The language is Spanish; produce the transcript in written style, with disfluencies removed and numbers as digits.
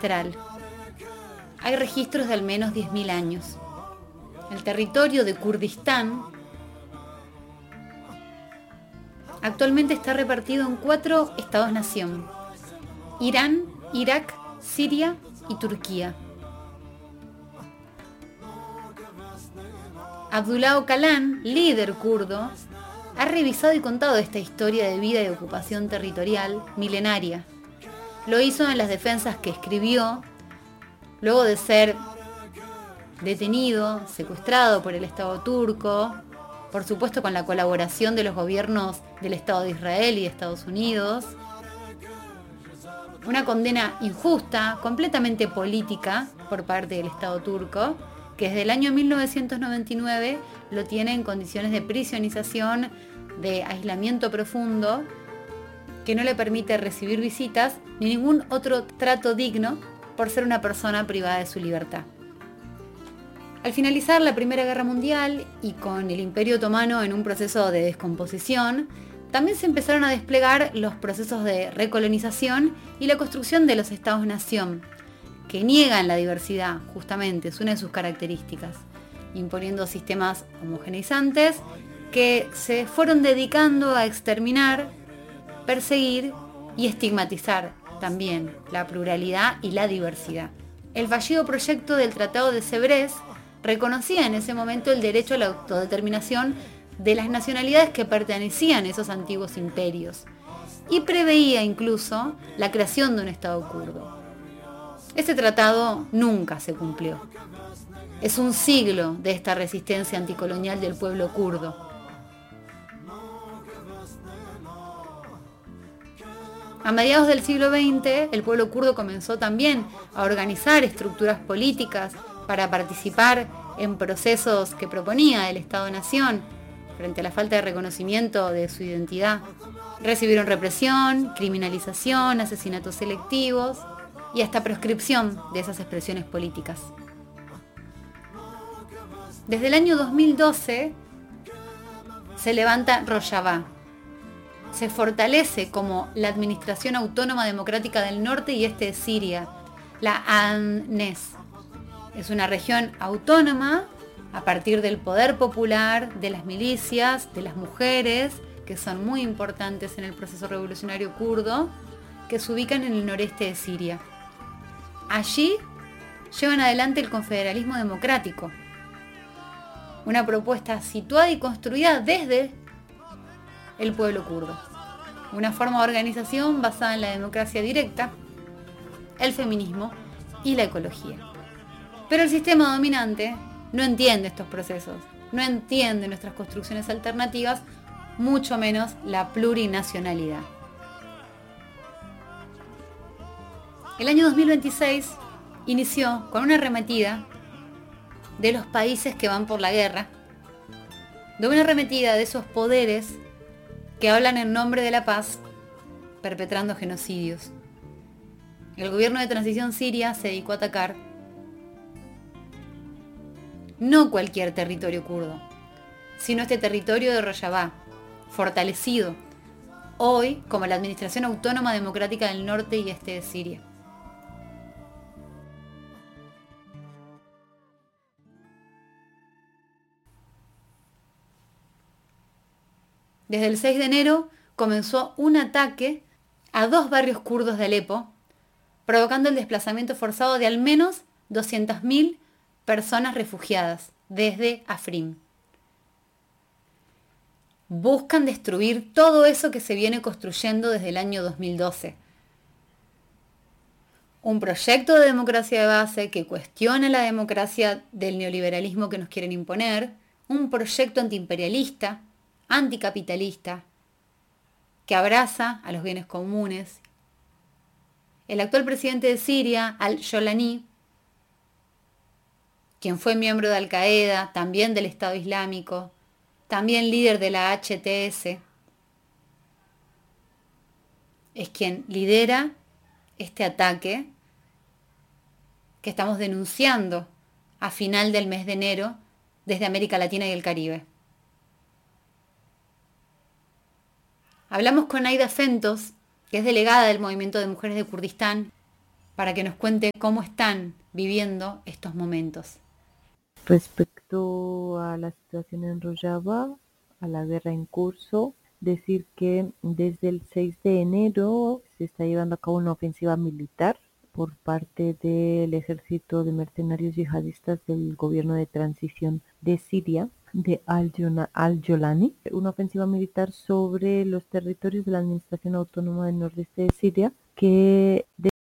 ancestral. Hay registros de al menos 10.000 años. El territorio de Kurdistán actualmente está repartido en 4 estados-nación: Irán, Irak, Siria y Turquía. Abdullah Öcalan, líder kurdo, ha revisado y contado esta historia de vida y ocupación territorial milenaria. Lo hizo en las defensas que escribió luego de ser detenido, secuestrado por el Estado turco, por supuesto con la colaboración de los gobiernos del Estado de Israel y de Estados Unidos. Una condena injusta, completamente política por parte del Estado turco, que desde el año 1999 lo tiene en condiciones de prisionización, de aislamiento profundo, que no le permite recibir visitas ni ningún otro trato digno por ser una persona privada de su libertad. Al finalizar la Primera Guerra Mundial y con el Imperio Otomano en un proceso de descomposición, también se empezaron a desplegar los procesos de recolonización y la construcción de los estados-nación, que niegan la diversidad, justamente, es una de sus características, imponiendo sistemas homogeneizantes que se fueron dedicando a exterminar, perseguir y estigmatizar también la pluralidad y la diversidad. El fallido proyecto del Tratado de Sèvres reconocía en ese momento el derecho a la autodeterminación de las nacionalidades que pertenecían a esos antiguos imperios y preveía incluso la creación de un Estado kurdo. Ese tratado nunca se cumplió. Es un siglo de esta resistencia anticolonial del pueblo kurdo. A mediados del siglo XX, el pueblo kurdo comenzó también a organizar estructuras políticas para participar en procesos que proponía el Estado-Nación frente a la falta de reconocimiento de su identidad. Recibieron represión, criminalización, asesinatos selectivos y hasta proscripción de esas expresiones políticas. Desde el año 2012 se levanta Rojava. Se fortalece como la Administración Autónoma Democrática del Norte y Este de Siria, la ANNES. Es una región autónoma a partir del poder popular, de las milicias, de las mujeres, que son muy importantes en el proceso revolucionario kurdo, que se ubican en el noreste de Siria. Allí llevan adelante el confederalismo democrático, una propuesta situada y construida desde el pueblo kurdo. Una forma de organización basada en la democracia directa, el feminismo y la ecología. Pero el sistema dominante no entiende estos procesos, no entiende nuestras construcciones alternativas, mucho menos la plurinacionalidad. El año 2026 inició con una arremetida de los países que van por la guerra, de una arremetida de esos poderes que hablan en nombre de la paz, perpetrando genocidios. El gobierno de transición siria se dedicó a atacar no cualquier territorio kurdo, sino este territorio de Rojava, fortalecido hoy como la Administración Autónoma Democrática del Norte y Este de Siria. Desde el 6 de enero comenzó un ataque a 2 barrios kurdos de Alepo, provocando el desplazamiento forzado de al menos 200.000 personas refugiadas desde Afrin. Buscan destruir todo eso que se viene construyendo desde el año 2012. Un proyecto de democracia de base que cuestiona la democracia del neoliberalismo que nos quieren imponer, un proyecto antiimperialista, anticapitalista, que abraza a los bienes comunes. El actual presidente de Siria, al-Jolani, quien fue miembro de Al-Qaeda, también del Estado Islámico, también líder de la HTS, es quien lidera este ataque que estamos denunciando a final del mes de enero desde América Latina y el Caribe. Hablamos con Aida Fentos, que es delegada del Movimiento de Mujeres de Kurdistán, para que nos cuente cómo están viviendo estos momentos. Respecto a la situación en Rojava, a la guerra en curso, decir que desde el 6 de enero se está llevando a cabo una ofensiva militar por parte del ejército de mercenarios yihadistas del gobierno de transición de Siria, de al-Jolani, una ofensiva militar sobre los territorios de la Administración Autónoma del Nordeste de Siria que